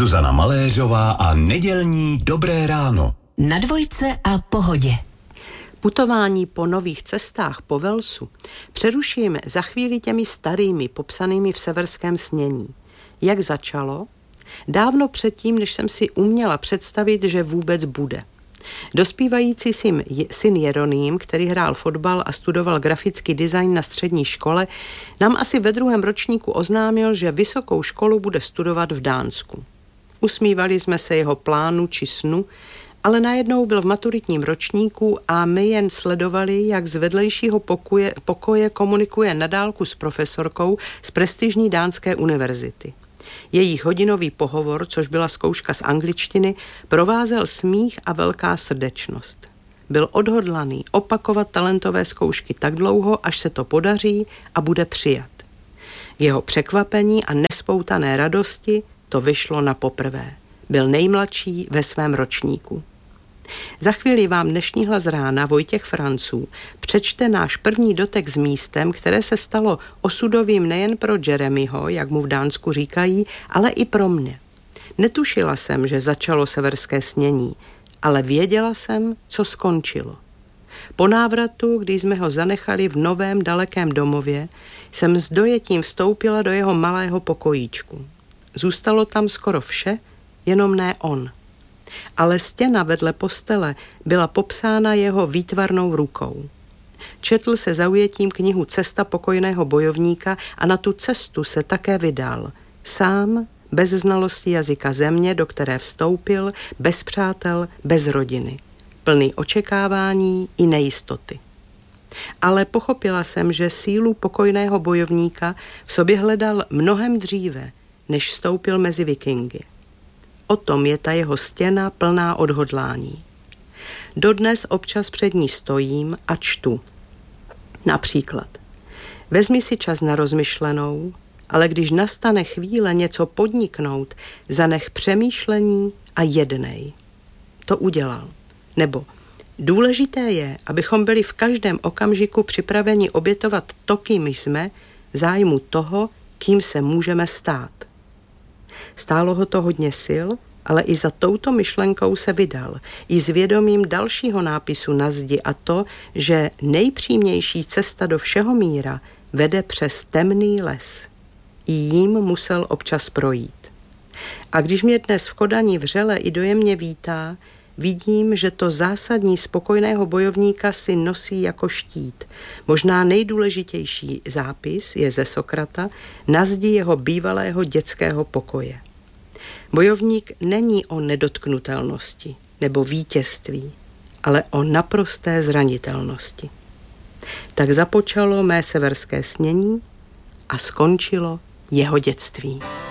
Zuzana Maléřová a nedělní Dobré ráno. Na Dvojce a Pohodě. Putování po nových cestách po Walesu přerušíme za chvíli těmi starými, popsanými v Severském snění. Jak začalo? Dávno předtím, než jsem si uměla představit, že vůbec bude. Dospívající syn Jeroným, který hrál fotbal a studoval grafický design na střední škole, nám asi ve 2. ročníku oznámil, že vysokou školu bude studovat v Dánsku. Usmívali jsme se jeho plánu či snu, ale najednou byl v maturitním ročníku a my jen sledovali, jak z vedlejšího pokoje komunikuje na dálku s profesorkou z prestižní dánské univerzity. Jejich hodinový pohovor, což byla zkouška z angličtiny, provázel smích a velká srdečnost. Byl odhodlaný opakovat talentové zkoušky tak dlouho, až se to podaří a bude přijat. Jeho překvapení a nespoutané radosti to vyšlo na poprvé. Byl nejmladší ve svém ročníku. Za chvíli vám dnešní hlas rána Vojtěch Franců přečte náš první dotek s místem, které se stalo osudovým nejen pro Jeremyho, jak mu v Dánsku říkají, ale i pro mne. Netušila jsem, že začalo severské snění, ale věděla jsem, co skončilo. Po návratu, když jsme ho zanechali v novém dalekém domově, jsem s dojetím vstoupila do jeho malého pokojíčku. Zůstalo tam skoro vše, jenom ne on. Ale stěna vedle postele byla popsána jeho výtvarnou rukou. Četl se zaujetím knihu Cesta pokojného bojovníka a na tu cestu se také vydal. Sám, bez znalosti jazyka země, do které vstoupil, bez přátel, bez rodiny. Plný očekávání i nejistoty. Ale pochopila jsem, že sílu pokojného bojovníka v sobě hledal mnohem dříve, než vstoupil mezi vikingy. O tom je ta jeho stěna plná odhodlání. Dodnes občas před ní stojím a čtu. Například: vezmi si čas na rozmyšlenou, ale když nastane chvíle něco podniknout, zanech přemýšlení a jednej. To udělal. Nebo: důležité je, abychom byli v každém okamžiku připraveni obětovat to, kým jsme, v zájmu toho, kým se můžeme stát. Stálo ho to hodně sil, ale i za touto myšlenkou se vydal, i s vědomím dalšího nápisu na zdi, a to, že nejpřímější cesta do všeho míra vede přes temný les. I jím musel občas projít. A když mě dnes v Kodani vřele i dojemně vítá, vidím, že to zásadní spokojného bojovníka si nosí jako štít. Možná nejdůležitější zápis je ze Sokrata na zdi jeho bývalého dětského pokoje. Bojovník není o nedotknutelnosti nebo vítězství, ale o naprosté zranitelnosti. Tak započalo mé severské snění a skončilo jeho dětství.